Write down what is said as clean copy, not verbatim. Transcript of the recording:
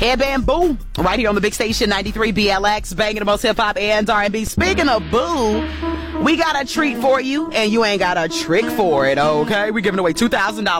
Ed Bamboo, right here on the big station 93 BLX, banging the most hip-hop and R&B. Speaking of boo, we got a treat for you, and you ain't got a trick for it, okay? We're giving away $2,000